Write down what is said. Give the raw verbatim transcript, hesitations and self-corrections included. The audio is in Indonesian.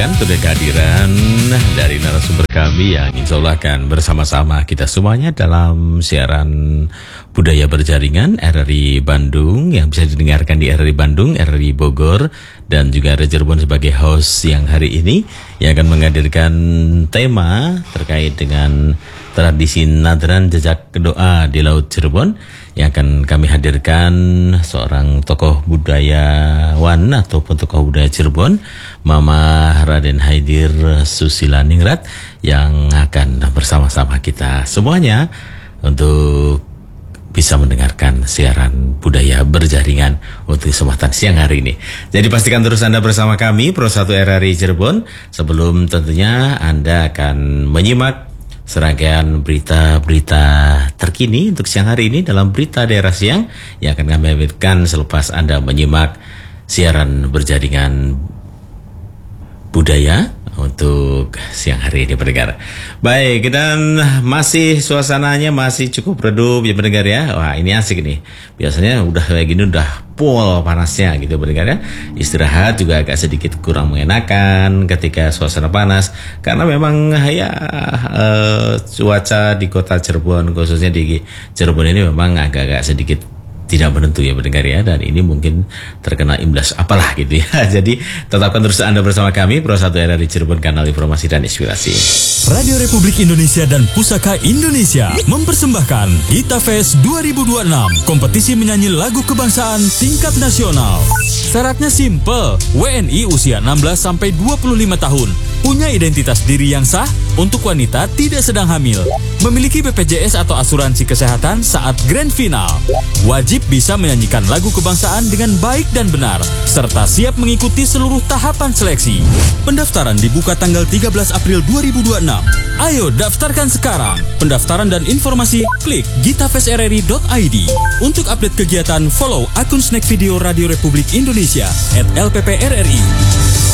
sudah kehadiran dari narasumber kami yang insya Allah akan bersama-sama kita semuanya dalam siaran Budaya Berjaringan R R I Bandung yang bisa didengarkan di R R I Bandung, R R I Bogor, dan juga R R I Cirebon sebagai host yang hari ini yang akan menghadirkan tema terkait dengan tradisi Nadran Jejak Doa di Laut Cirebon yang akan kami hadirkan seorang tokoh budayawan ataupun tokoh budaya Cirebon, Mama Raden Haidir Susilaningrat, yang akan bersama-sama kita semuanya untuk bisa mendengarkan siaran Budaya Berjaringan untuk kesempatan siang hari ini. Jadi pastikan terus Anda bersama kami Pro satu R R I Cirebon sebelum tentunya Anda akan menyimak serangkaian berita-berita terkini untuk siang hari ini dalam Berita Daerah Siang yang akan kami hadirkan selepas Anda menyimak siaran Berjaringan Budaya untuk siang hari ini pendengar. Baik, dan masih suasananya masih cukup redup ya pendengar ya. Wah, ini asik nih. Biasanya udah kayak gini udah pol panasnya gitu pendengar ya. Istirahat juga agak sedikit kurang mengenakan ketika suasana panas karena memang ya eh, cuaca di kota Cirebon, khususnya di Cirebon ini memang agak-agak sedikit tidak menentu ya pendengar ya, dan ini mungkin terkena imbas apalah gitu ya. Jadi tetapkan terus Anda bersama kami Pro satu R R I Cirebon, kanal informasi dan inspirasi. Radio Republik Indonesia dan Pusaka Indonesia mempersembahkan Gita Fest dua ribu dua puluh enam, kompetisi menyanyi lagu kebangsaan tingkat nasional. Syaratnya simple, W N I usia enam belas sampai dua puluh lima tahun, punya identitas diri yang sah, untuk wanita tidak sedang hamil, memiliki B P J S atau asuransi kesehatan saat grand final, wajib bisa menyanyikan lagu kebangsaan dengan baik dan benar, serta siap mengikuti seluruh tahapan seleksi. Pendaftaran dibuka tanggal tiga belas April dua ribu dua puluh enam. Ayo daftarkan sekarang. Pendaftaran dan informasi klik gitafestrri dot i d. Untuk update kegiatan follow akun Snack Video Radio Republik Indonesia at L P P R R I.